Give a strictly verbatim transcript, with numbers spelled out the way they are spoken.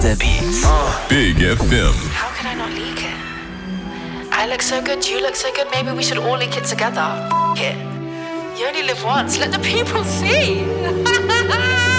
The Beats. Big F M. How can I not leak it? I look so good, you look so good, maybe we should all leak it together. F it. You only live once, let the people see.